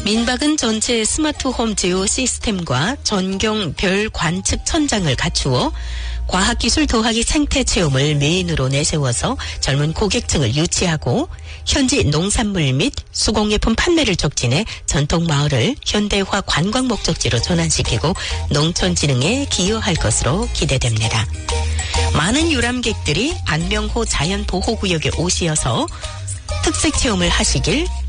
민박은 전체 스마트홈 제어 시스템과 전경 별 관측 천장을 갖추어 과학기술 더하기 생태 체험을 메인으로 내세워서 젊은 고객층을 유치하고 현지 농산물 및 수공예품 판매를 촉진해 전통 마을을 현대화 관광 목적지로 전환시키고 농촌 진흥에 기여할 것으로 기대됩니다. 많은 유람객들이 안명호 자연보호구역에 오시어서 특색 체험을 하시길